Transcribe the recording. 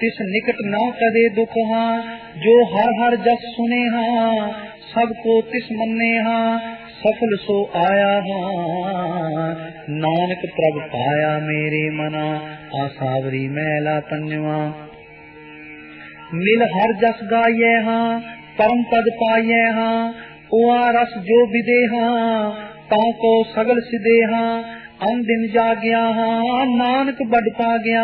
तिस निकट ना कदे दुख हाँ, जो हर हर जस सुने हाँ, सबको तिस मन्ने हाँ, सफल सो आया हाँ। नानक प्रभ पाया मेरे मना, आसावरी मैला पंजवा। मिल हर जस गाये हाँ, परम पद पाये हाँ, उआ रस जो विदे हाँ, ताको सगल सिदे हाँ। अन दिन जाग्या हाँ, नानक बड़ पा गया